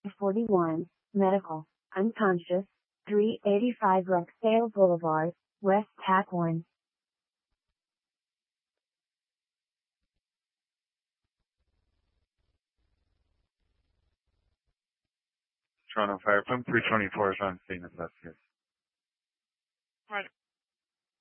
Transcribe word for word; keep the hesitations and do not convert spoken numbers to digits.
forty-one, Medical, unconscious, three eighty-five Rockdale Boulevard, West Pac-one. Toronto Fire Pump three twenty-four is on scene. If that's good. Right.